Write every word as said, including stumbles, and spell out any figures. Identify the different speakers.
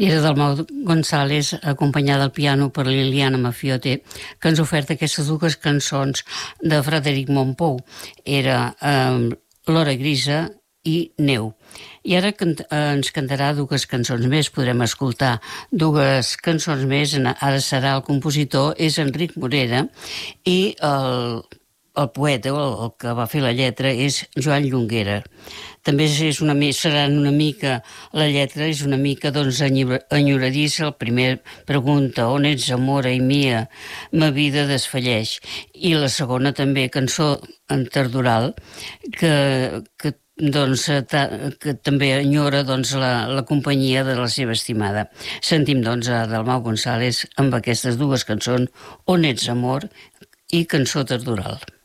Speaker 1: I era Dalmau González, acompanyada al piano per Liliana Mafiote, que ens oferta aquestes dues cançons de Frederic Mompou. Era eh, L'hora grisa i Neu. I ara cant ens cantarà dues cançons més, podrem escoltar dues cançons més. Ara serà el compositor, és Enric Morera, i el, el poeta, el, el que va fer la lletra, és Joan Llonguera. També és una, serà una mica, la lletra és una mica doncs, enyoradissa. El primer pregunta, on ets, amora i mia, ma vida desfalleix. I la segona també, cançó en tardoral, que, que doncs, que també enyora doncs, la, la companyia de la seva estimada. Sentim doncs a Dalmau González amb aquestes dues cançons, On ets, amor i Cançó tardoral.